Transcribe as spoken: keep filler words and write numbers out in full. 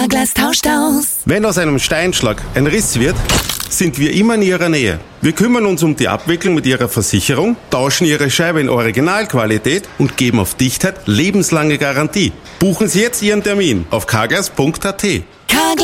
Carglass tauscht aus. Wenn aus einem Steinschlag ein Riss wird, sind wir immer in Ihrer Nähe. Wir kümmern uns um die Abwicklung mit Ihrer Versicherung, tauschen Ihre Scheibe in Originalqualität und geben auf Dichtheit lebenslange Garantie. Buchen Sie jetzt Ihren Termin auf carglass punkt a t.